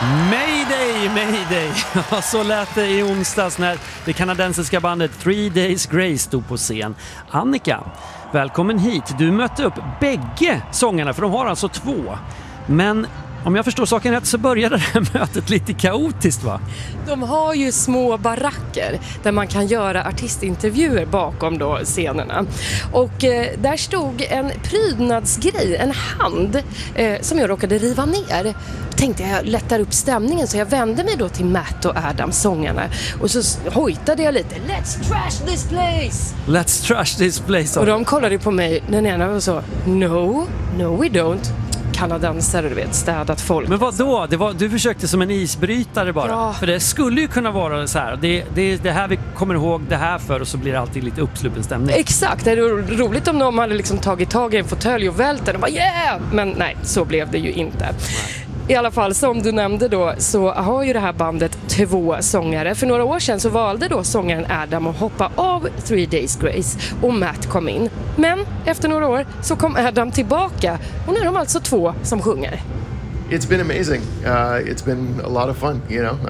Mayday, mayday. Så lät det i onsdags när det kanadensiska bandet 3 Days Grace stod på scen. Annika, välkommen hit. Du mötte upp bägge sångarna, för de har alltså 2. Men om jag förstår saken rätt så började det här mötet lite kaotiskt, va? De har ju små baracker där man kan göra artistintervjuer bakom då scenerna. Och där stod en prydnadsgrej, en hand som jag råkade riva ner. Tänkte jag lättar upp stämningen, så jag vände mig då till Matt och Adam, sångarna. Och så hojtade jag lite, let's trash this place! Let's trash this place. Och de kollade på mig, den ena var så, no we don't. Kanadensare, du vet, städat folk. Men vad då? Du försökte som en isbrytare bara. Ja. För det skulle ju kunna vara så här. Det här vi kommer ihåg det här för, och så blir det alltid lite uppsluppen stämning. Exakt, det är roligt om de hade liksom tagit tag i en fåtölj och vält den och bara yeah! Men nej, så blev det ju inte. Nej. I alla fall, som du nämnde då, så har ju det här bandet 2 sångare. För några år sedan så valde då sångaren Adam att hoppa av 3 Days Grace och Matt kom in. Men efter några år så kom Adam tillbaka och nu är de alltså 2 som sjunger. It's been amazing. It's been a lot of fun, you know.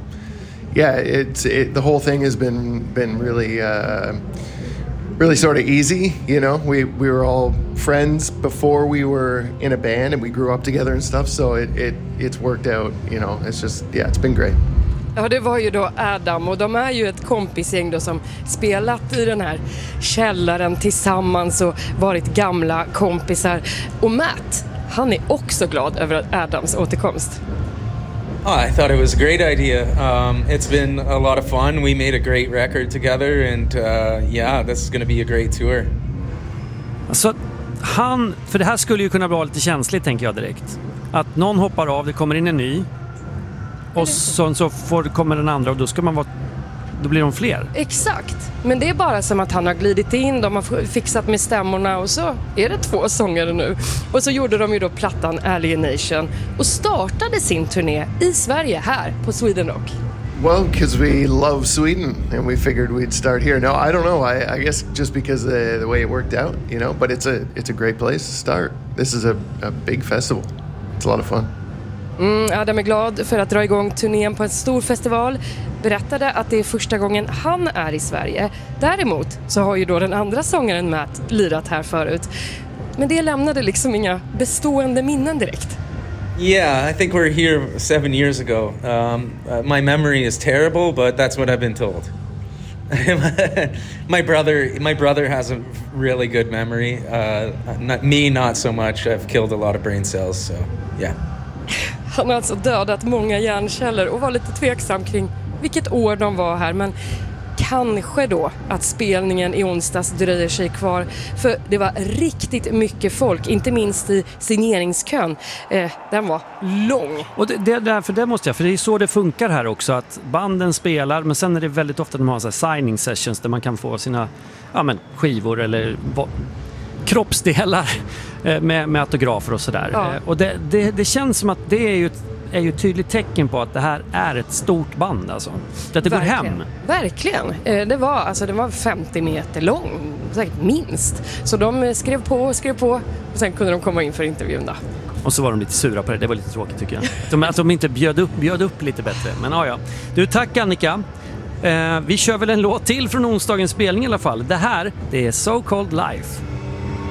The whole thing has been really sort of easy, you know. We were all friends before we were in a band, and we grew up together and stuff, so it's worked out, you know. It's just, it's been great. Ja, det var ju då Adam, och de är ju ett kompisgäng då som spelat i den här källaren tillsammans och varit gamla kompisar. Och Matt, han är också glad över Adams återkomst. I thought it was a great idea. It's been a lot of fun. We made a great record together, and this is going to be a great tour. Alltså, för det här skulle ju kunna vara lite känsligt, tänker jag direkt. Att någon hoppar av, det kommer in en ny, och så kommer den andra, och då blir de fler. Exakt, men det är bara som att han har glidit in, de har fixat med stämmorna, och så är det 2 sångare nu. Och så gjorde de ju då plattan Alienation och startade sin turné i Sverige här på Sweden Rock. Well, because we love Sweden and we figured we'd start here. No, I don't know. I guess just because the way it worked out, you know, but it's a great place to start. This is a big festival. It's a lot of fun. Adam är glad för att dra igång turnén på en stor festival. Berättade att det är första gången han är i Sverige. Däremot så har ju då den andra sångaren Matt lirat här förut. Men det lämnade liksom inga bestående minnen direkt. Yeah, I think we were here 7 years ago. My memory is terrible, but that's what I've been told. My brother has a really good memory. Not so much. I've killed a lot of brain cells, so yeah. Han har alltså dödat många hjärnceller och var lite tveksam kring vilket år de var här. Men kanske då att spelningen i onsdags dröjer sig kvar. För det var riktigt mycket folk, inte minst i signeringskön. Den var lång. Och för det är så det funkar här också. Att banden spelar, men sen är det väldigt ofta de har så här signing sessions där man kan få sina skivor eller kroppsdelar med autografer och sådär. Ja. Och det känns som att det är ju ett tydligt tecken på att det här är ett stort band, alltså. Att det går hem. Verkligen. Det var 50 meter lång, säkert minst. Så de skrev på och sen kunde de komma in för intervjun då. Och så var de lite sura på det. Det var lite tråkigt, tycker jag. Att de inte bjöd upp lite bättre. Men ja. Du, tack Annika. Vi kör väl en låt till från onsdagens spelning i alla fall. Det här, det är So Called Life.